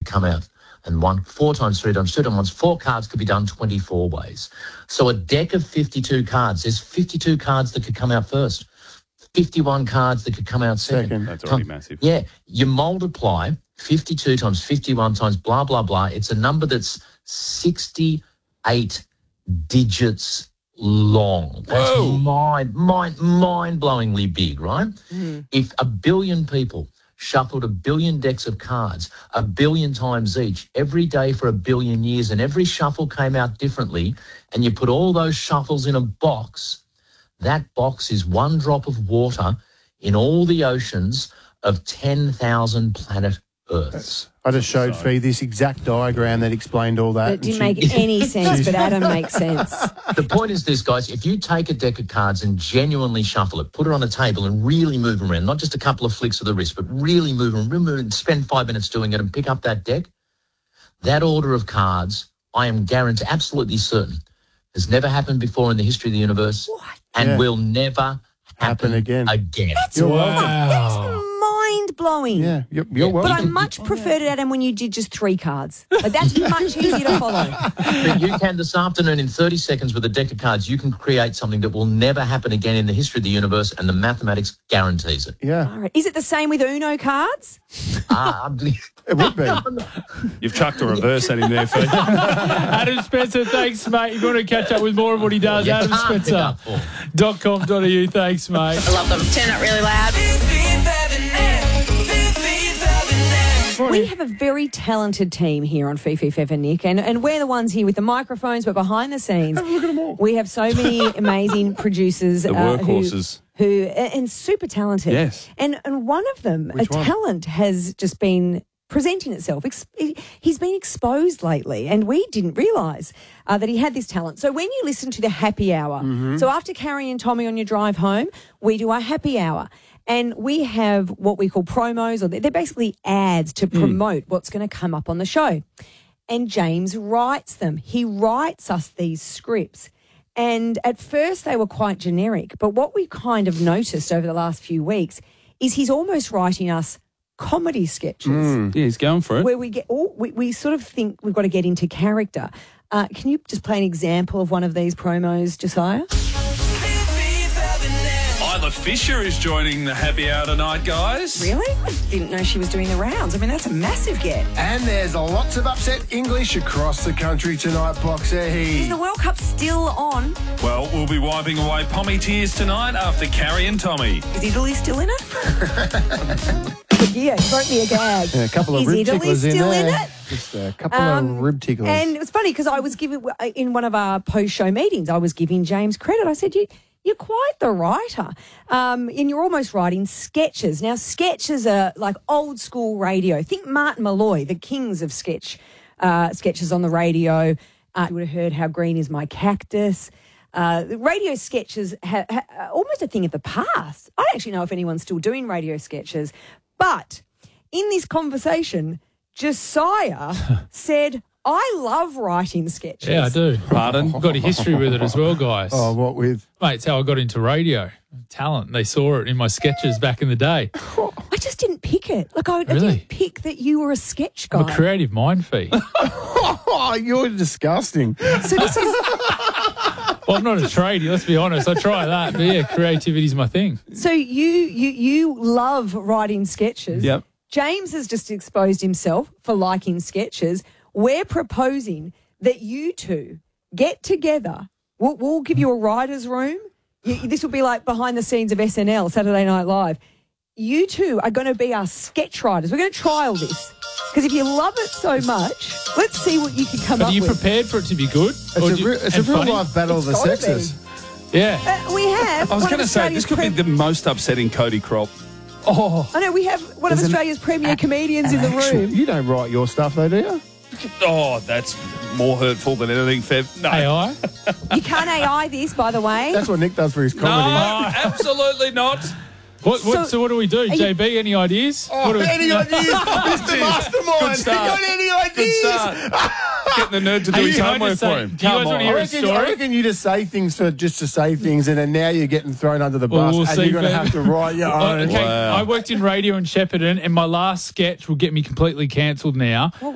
come out. And 4 times 3 times 2 times 1, 4 cards could be done 24 ways. So a deck of 52 cards, there's 52 cards that could come out first, 51 cards that could come out second. That's already massive. Yeah, you multiply 52 times 51 times blah, blah, blah. It's a number that's 68 digits long. That's mind-blowingly big, right? If 1 billion people shuffled 1 billion decks of cards 1 billion times each every day for 1 billion years, and every shuffle came out differently, and you put all those shuffles in a box, that box is 1 drop of water in all the oceans of 10,000 planet Earths. I just showed Fee this exact diagram that explained all that. It didn't make any sense, but Adam makes sense. The point is this, guys. If you take a deck of cards and genuinely shuffle it, put it on a table and really move them around, not just a couple of flicks of the wrist, but really move them, and spend 5 minutes doing it and pick up that deck, that order of cards, I am guaranteed, absolutely certain, has never happened before in the history of the universe and will never happen again. That's mind-blowing. Yeah, you're welcome. But I much preferred it, Adam, when you did just 3 cards. Like, that's much easier to follow. But you can this afternoon, in 30 seconds with a deck of cards, you can create something that will never happen again in the history of the universe, and the mathematics guarantees it. Yeah. All right. Is it the same with Uno cards? It would be. You've chucked a reverse at him there, Fee. Adam Spencer, thanks, mate. If you want to catch up with more of what he does, AdamSpencer.com.au. Thanks, mate. I love them. Turn it really loud. We have a very talented team here on Fifi, Fev and Nick, and we're the ones here with the microphones, but behind the scenes, look at them all. We have so many amazing producers. The workhorses. Who and super talented. Yes. And one of them, Which one? talent has just been presenting itself. He's been exposed lately, and we didn't realise that he had this talent. So when you listen to the happy hour, so after Carrie and Tommy on your drive home, we do our happy hour. And we have what we call promos, or they're basically ads to promote what's going to come up on the show. And James writes them. He writes us these scripts. And at first they were quite generic. But what we've kind of noticed over the last few weeks is he's almost writing us comedy sketches. Yeah, he's going for it. Where we get we sort of think we've got to get into character. Can you just play an example of one of these promos, Josiah? Isla Fisher is joining the happy hour tonight, guys. Really? I didn't know she was doing the rounds. I mean, that's a massive get. And there's lots of upset English across the country tonight, Boxer. Is the World Cup still on? Well, we'll be wiping away Pommy tears tonight after Carrie and Tommy. Is Italy still in it? Yeah, you broke me a gag. Yeah, a couple of Is rib Italy ticklers in still there. in it? Just a couple of rib ticklers. And it was funny because I was giving, in one of our post-show meetings, I was giving James credit. I said, you're quite the writer. And you're almost writing sketches. Now, sketches are like old school radio. Think Martin Malloy, the kings of sketches on the radio. You would have heard How Green Is My Cactus. Radio sketches almost a thing of the past. I don't actually know if anyone's still doing radio sketches. But in this conversation, Josiah said, I love writing sketches. Yeah, I do. Pardon? I've got a history with it as well, guys. Oh, what with? Mate, it's how I got into radio. Talent. They saw it in my sketches back in the day. I just didn't pick it. Like, I Really? didn't pick that you were a sketch guy. I'm a creative mind Fee. Oh, you're disgusting. So this is... Well, I'm not a tradie, let's be honest. I try that. But yeah, creativity's my thing. So you love writing sketches. Yep. James has just exposed himself for liking sketches. We're proposing that you two get together. We'll give you a writer's room. This will be like behind the scenes of SNL, Saturday Night Live. You two are going to be our sketch writers. We're going to trial this. Because if you love it so much, let's see what you can come up But are you with. prepared for it to be good? It's a real life battle of the gotta sexes. Yeah. We have. I was one going of to say, Australia's this could be the most upsetting Cody Crop. Oh. I know, we have one of Australia's premier comedians in the room. You don't write your stuff, though, do you? Oh, that's more hurtful than anything, Fev. No. AI? You can't AI this, by the way. That's what Nick does for his No, comedy. absolutely not. So what do we do, JB? Any ideas? Oh, any ideas? Mr. Mastermind, Good start. you got any ideas? Good start. Getting the nerd to do his Can I homework just say, for him. do you guys Come want to on. hear a story? I reckon you just say things for just to say things, and then now you're getting thrown under the bus, We'll and see, you're going to Bev. have to write your own. Okay, Wow. I worked in radio in Shepparton, and my last sketch will get me completely cancelled now.